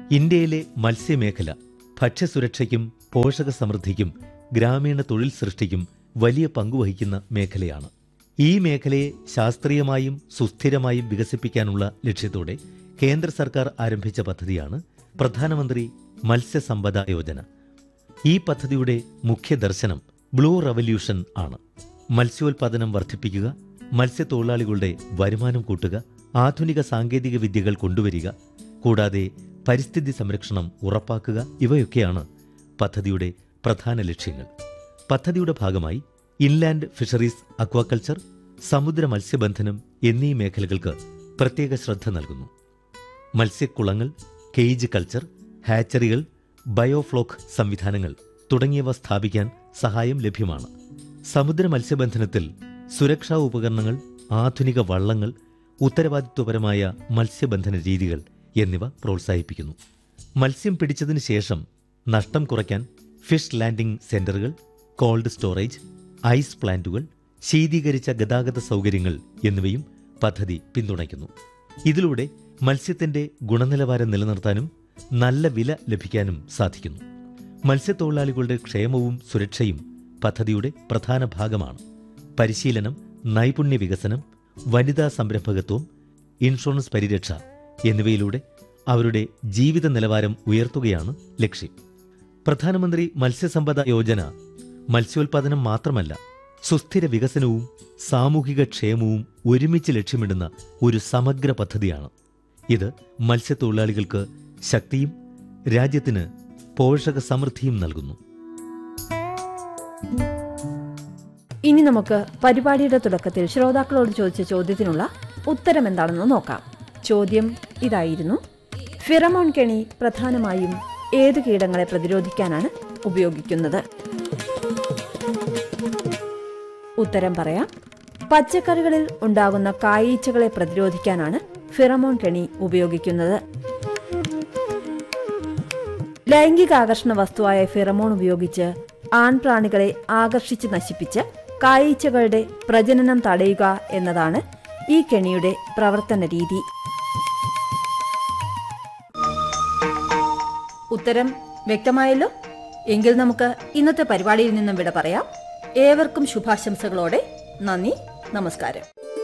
ഇന്ത്യയിലെ മത്സ്യമേഖല ഭക്ഷ്യസുരക്ഷയ്ക്കും പോഷക സമൃദ്ധിക്കും ഗ്രാമീണ തൊഴിൽ സൃഷ്ടിക്കും വലിയ പങ്കുവഹിക്കുന്ന മേഖലയാണ്. ഈ മേഖലയെ ശാസ്ത്രീയമായും സുസ്ഥിരമായും വികസിപ്പിക്കാനുള്ള ലക്ഷ്യത്തോടെ കേന്ദ്ര സർക്കാർ ആരംഭിച്ച പദ്ധതിയാണ് പ്രധാനമന്ത്രി മത്സ്യസമ്പദ യോജന. ഈ പദ്ധതിയുടെ മുഖ്യ ദർശനം ബ്ലൂ റവല്യൂഷൻ ആണ്. മത്സ്യോൽപാദനം വർദ്ധിപ്പിക്കുക, മത്സ്യത്തൊഴിലാളികളുടെ വരുമാനം കൂട്ടുക, ആധുനിക സാങ്കേതിക വിദ്യകൾ കൊണ്ടുവരിക, കൂടാതെ പരിസ്ഥിതി സംരക്ഷണം ഉറപ്പാക്കുക, ഇവയൊക്കെയാണ് പദ്ധതിയുടെ പ്രധാന ലക്ഷ്യങ്ങൾ. പദ്ധതിയുടെ ഭാഗമായി ഇൻലാൻഡ് ഫിഷറീസ്, അക്വാകൾച്ചർ, സമുദ്ര മത്സ്യബന്ധനം എന്നീ മേഖലകൾക്ക് പ്രത്യേക ശ്രദ്ധ നൽകുന്നു. മത്സ്യക്കുളങ്ങൾ, കേജ് കൾച്ചർ, ഹാച്ചറികൾ, ബയോഫ്ലോക്ക് സംവിധാനങ്ങൾ തുടങ്ങിയവ സ്ഥാപിക്കാൻ സഹായം ലഭ്യമാണ്. സമുദ്ര മത്സ്യബന്ധനത്തിൽ സുരക്ഷാ ഉപകരണങ്ങൾ, ആധുനിക വള്ളങ്ങൾ, ഉത്തരവാദിത്വപരമായ മത്സ്യബന്ധന രീതികൾ എന്നിവ പ്രോത്സാഹിപ്പിക്കുന്നു. മത്സ്യം പിടിച്ചതിനു ശേഷം നഷ്ടം കുറയ്ക്കാൻ ഫിഷ് ലാൻഡിംഗ് സെന്ററുകൾ, കോൾഡ് സ്റ്റോറേജ്, ഐസ് പ്ലാന്റുകൾ, ശീതീകരിച്ച ഗതാഗത സൗകര്യങ്ങൾ എന്നിവയും പദ്ധതി പിന്തുണയ്ക്കുന്നു. ഇതിലൂടെ മത്സ്യത്തിന്റെ ഗുണനിലവാരം നിലനിർത്താനും നല്ല വില ലഭിക്കാനും സാധിക്കുന്നു. മത്സ്യത്തൊഴിലാളികളുടെ ക്ഷേമവും സുരക്ഷയും പദ്ധതിയുടെ പ്രധാന ഭാഗമാണ്. പരിശീലനം, നൈപുണ്യ വികസനം, വനിതാ സംരംഭകത്വം, ഇൻഷുറൻസ് പരിരക്ഷ എന്നിവയിലൂടെ അവരുടെ ജീവിത നിലവാരം ഉയർത്തുകയാണ് ലക്ഷ്യം. പ്രധാനമന്ത്രി മത്സ്യസമ്പദ യോജന മത്സ്യോൽപാദനം മാത്രമല്ല, സുസ്ഥിര വികസനവും സാമൂഹിക ക്ഷേമവും ഒരുമിച്ച് ലക്ഷ്യമിടുന്ന ഒരു സമഗ്ര പദ്ധതിയാണ്. ഇത് മത്സ്യത്തൊഴിലാളികൾക്ക് ശക്തിയും രാജ്യത്തിന് പോഷക സമൃദ്ധിയും നൽകുന്നു. ഇനി നമുക്ക് പരിപാടിയുടെ തുടക്കത്തിൽ ശ്രോതാക്കളോട് ചോദിച്ച ചോദ്യത്തിനുള്ള ഉത്തരം എന്താണെന്ന് നോക്കാം. ചോദ്യം ഇതായിരുന്നു: ഫിറമോൺ കെണി പ്രധാനമായും ഏത് കീടങ്ങളെ പ്രതിരോധിക്കാനാണ് ഉപയോഗിക്കുന്നത്? ഉത്തരം പറയാം. പച്ചക്കറികളിൽ ഉണ്ടാകുന്ന കായീച്ചകളെ പ്രതിരോധിക്കാനാണ് ഫിറമോൺ കെണി ഉപയോഗിക്കുന്നത്. ലൈംഗികാകർഷണ വസ്തുവായ ഫിറമോൺ ഉപയോഗിച്ച് ആൺപ്രാണികളെ ആകർഷിച്ച് നശിപ്പിച്ച് കായീച്ചകളുടെ പ്രജനനം തടയുക എന്നതാണ് ഈ കെണിയുടെ പ്രവർത്തന രീതി. ഉത്തരം വ്യക്തമായല്ലോ? എങ്കിൽ നമുക്ക് ഇന്നത്തെ പരിപാടിയിൽ നിന്നും വിട പറയാം. ഏവർക്കും ശുഭാശംസകളോടെ നന്ദി, നമസ്കാരം.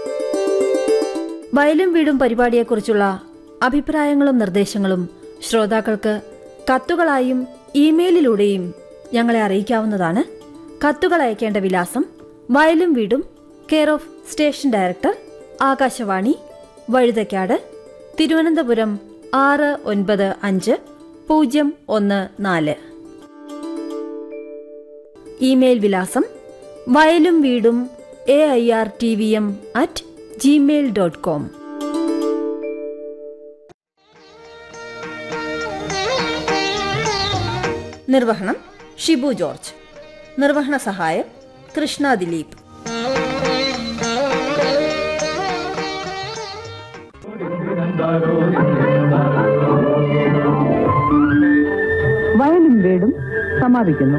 വയലും വീടും പരിപാടിയെക്കുറിച്ചുള്ള അഭിപ്രായങ്ങളും നിർദ്ദേശങ്ങളും ശ്രോതാക്കൾക്ക് കത്തുകളായും ഇമെയിലിലൂടെയും ഞങ്ങളെ അറിയിക്കാവുന്നതാണ്. കത്തുകൾ അയക്കേണ്ട വിലാസം: വയലും വീടും, care of station director, Akashvani, Vazhuthacaud, Thiruvananthapuram 695014. Email വിലാസം: വയലും വീടും AIRTVM@gmail.com. നിർവഹണം ഷിബു ജോർജ്. നിർവഹണ സഹായം കൃഷ്ണ ദിലീപ്. വയലും വീടും സമാപിക്കുന്നു.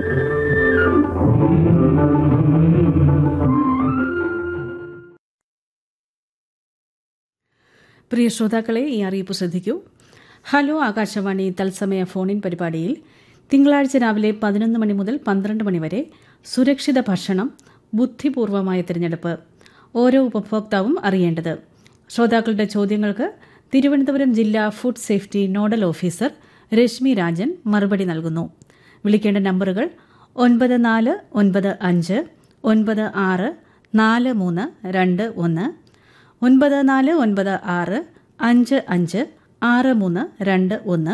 പ്രിയ ശ്രോതാക്കളെ, ഈ അറിയിപ്പ് ശ്രദ്ധിക്കൂ. ഹലോ ആകാശവാണി തത്സമയ ഫോണിൻ പരിപാടിയിൽ തിങ്കളാഴ്ച രാവിലെ 11 മണി മുതൽ 12 മണി വരെ സുരക്ഷിത ഭക്ഷണം, ബുദ്ധിപൂർവമായ തിരഞ്ഞെടുപ്പ്, ഓരോ ഉപഭോക്താവും അറിയേണ്ടത്. ശ്രോതാക്കളുടെ ചോദ്യങ്ങൾക്ക് തിരുവനന്തപുരം ജില്ലാ food safety nodal officer Rashmi Rajan മറുപടി നൽകുന്നു. വിളിക്കേണ്ട നമ്പറുകൾ 9495 96 4321, 9496 55 6321,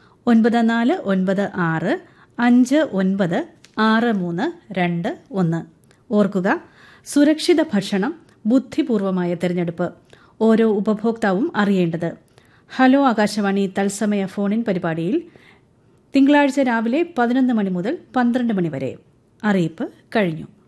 9496 59 6321. ഓർക്കുക, സുരക്ഷിത ഭക്ഷണം, ബുദ്ധിപൂർവമായ തിരഞ്ഞെടുപ്പ്, ഓരോ ഉപഭോക്താവും അറിയേണ്ടത്. ഹലോ ആകാശവാണി തത്സമയ ഫോണിൻ പരിപാടിയിൽ തിങ്കളാഴ്ച രാവിലെ 11 മണി മുതൽ 12 മണി വരെ. അറിയിപ്പ് കഴിഞ്ഞു.